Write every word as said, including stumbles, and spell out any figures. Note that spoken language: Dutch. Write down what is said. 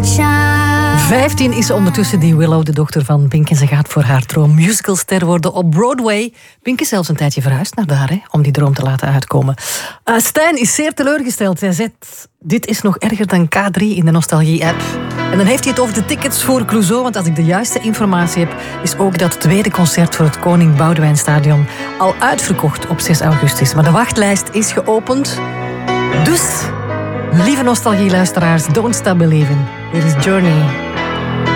vijftien is ze ondertussen, die Willow, de dochter van Pink. En ze gaat voor haar droom musicalster worden op Broadway. Pink is zelfs een tijdje verhuisd naar daar, hè, om die droom te laten uitkomen. Uh, Stijn is zeer teleurgesteld. Hij zegt, dit is nog erger dan K drie in de Nostalgie-app. En dan heeft hij het over de tickets voor Clouseau. Want als ik de juiste informatie heb, is ook dat tweede concert voor het Koning Boudewijnstadion al uitverkocht op zes augustus. Maar de wachtlijst is geopend. Dus, lieve Nostalgie-luisteraars, don't stop believing. Dit is Journey.